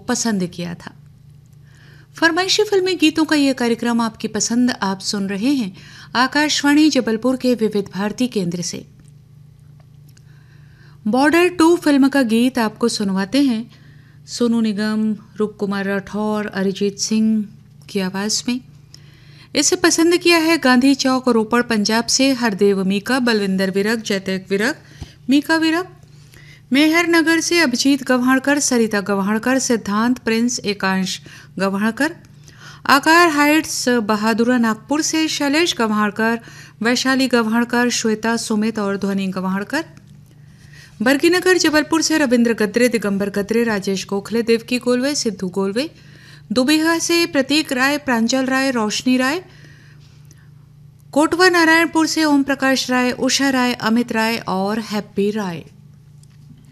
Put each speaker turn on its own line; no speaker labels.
पसंद किया था। फरमाइशी फिल्मी गीतों का यह कार्यक्रम आपकी पसंद आप सुन रहे हैं आकाशवाणी जबलपुर के विविध भारती केंद्र से। बॉर्डर 2 फिल्म का गीत आपको सुनवाते हैं सोनू निगम, रूप कुमार राठौर, अरिजीत सिंह की आवाज में। इसे पसंद किया है गांधी चौक रोपड़ पंजाब से हरदेव मीका, बलविंदर विरक, जयतक विरक, मीका विरक। मेहर नगर से अभिजीत गव्हाणकर, सरिता गव्हाणकर, सिद्धांत प्रिंस, एकांश गव्हाणकर। आकार हाइट्स बहादुरा नागपुर से शैलेश गव्हाणकर, वैशाली गव्हाणकर, श्वेता सुमित और ध्वनि गव्हाणकर। बरकीनगर जबलपुर से रविंद्र गद्रे, दिगंबर गद्रे, राजेश गोखले, देवकी गोलवे, सिद्धू गोलवे। दुबेहा से प्रतीक राय, प्रांजल राय, रोशनी राय। कोटवा नारायणपुर से ओम प्रकाश राय, उषा राय, अमित राय और हैप्पी राय।